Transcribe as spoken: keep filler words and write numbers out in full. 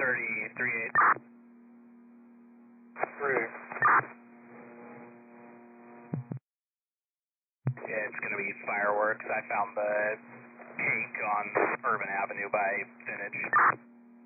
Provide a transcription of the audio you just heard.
thirty-three eight. Three. Yeah, it's going to be fireworks. I found the cake on Urban Avenue by Vintage.